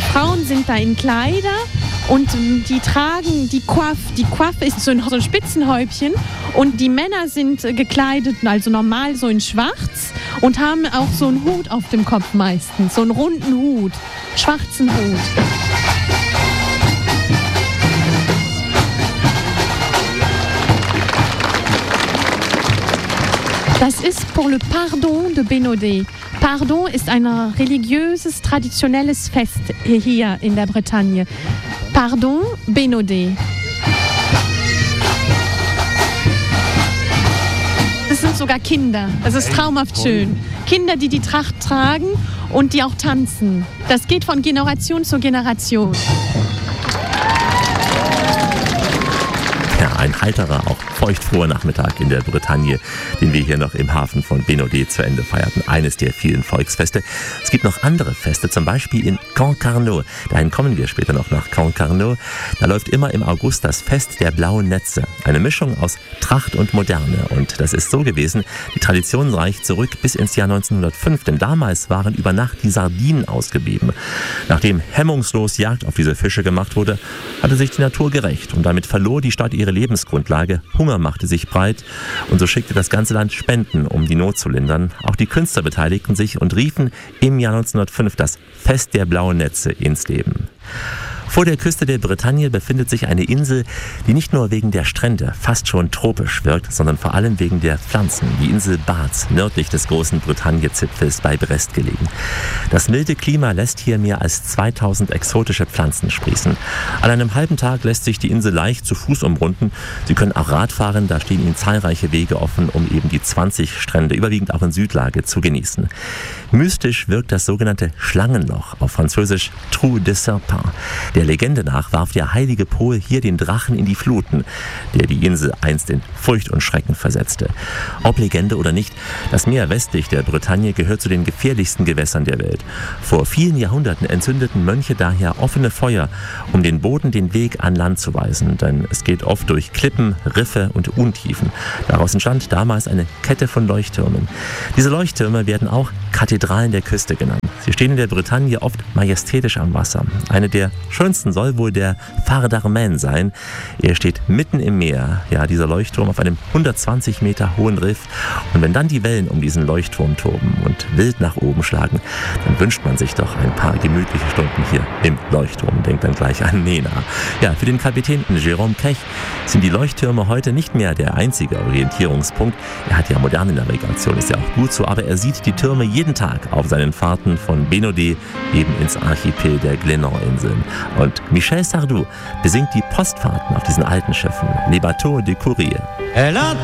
Die Frauen sind da in Kleider und die tragen die Coiffe. Die Coiffe ist so ein Spitzenhäubchen und die Männer sind gekleidet, also normal so in schwarz und haben auch so einen Hut auf dem Kopf meistens, so einen runden Hut, schwarzen Hut. Das ist pour le Pardon de Bénodet. Pardon ist ein religiöses, traditionelles Fest hier in der Bretagne. Pardon, Bénodet. Das sind sogar Kinder. Das ist traumhaft schön. Kinder, die die Tracht tragen und die auch tanzen. Das geht von Generation zu Generation. Ja, ein heiterer, auch feuchtfroher Nachmittag in der Bretagne, den wir hier noch im Hafen von Bénodet zu Ende feierten. Eines der vielen Volksfeste. Es gibt noch andere Feste, zum Beispiel in Concarneau. Dahin kommen wir später noch nach Concarneau. Da läuft immer im August das Fest der blauen Netze. Eine Mischung aus Tracht und Moderne. Und das ist so gewesen, die Tradition reicht zurück bis ins Jahr 1905. Denn damals waren über Nacht die Sardinen ausgeblieben. Nachdem hemmungslos Jagd auf diese Fische gemacht wurde, hatte sich die Natur gerächt. Und damit verlor die Stadt ihre Lebensgrundlage. Hunger machte sich breit und so schickte das ganze Land Spenden, um die Not zu lindern. Auch die Künstler beteiligten sich und riefen im Jahr 1905 das Fest der blauen Netze ins Leben. Vor der Küste der Bretagne befindet sich eine Insel, die nicht nur wegen der Strände fast schon tropisch wirkt, sondern vor allem wegen der Pflanzen. Die Insel Bards, nördlich des großen Bretagne-Zipfels bei Brest gelegen. Das milde Klima lässt hier mehr als 2000 exotische Pflanzen sprießen. An einem halben Tag lässt sich die Insel leicht zu Fuß umrunden. Sie können auch Rad fahren, da stehen Ihnen zahlreiche Wege offen, um eben die 20 Strände, überwiegend auch in Südlage, zu genießen. Mystisch wirkt das sogenannte Schlangenloch, auf Französisch Trou de Serpent. Der Legende nach warf der heilige Pol hier den Drachen in die Fluten, der die Insel einst in Furcht und Schrecken versetzte. Ob Legende oder nicht, das Meer westlich der Bretagne gehört zu den gefährlichsten Gewässern der Welt. Vor vielen Jahrhunderten entzündeten Mönche daher offene Feuer, um den Boden den Weg an Land zu weisen, denn es geht oft durch Klippen, Riffe und Untiefen. Daraus entstand damals eine Kette von Leuchttürmen. Diese Leuchttürme werden auch Kathedralen der Küste genannt. Sie stehen in der Bretagne oft majestätisch am Wasser. Eine der schönsten soll wohl der Phare d'Armaine sein. Er steht mitten im Meer, ja, dieser Leuchtturm auf einem 120 Meter hohen Riff. Und wenn dann die Wellen um diesen Leuchtturm toben und wild nach oben schlagen, dann wünscht man sich doch ein paar gemütliche Stunden hier im Leuchtturm. Denkt dann gleich an Nena. Ja, für den Kapitän Jérôme Kech sind die Leuchttürme heute nicht mehr der einzige Orientierungspunkt. Er hat ja moderne Navigation, ist ja auch gut so, aber er sieht die Türme jeden Tag auf seinen Fahrten von Bénodet eben ins Archipel der Glénan-Inseln. Und Michel Sardou besingt die Postfahrten auf diesen alten Schiffen, Les Bateaux du Courrier.